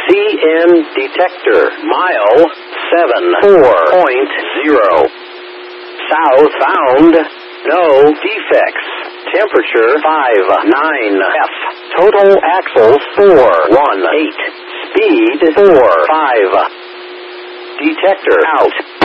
CN detector, mile 74.0. Southbound, no defects. Temperature 59F. Total axles 418. Speed 45. Detector out.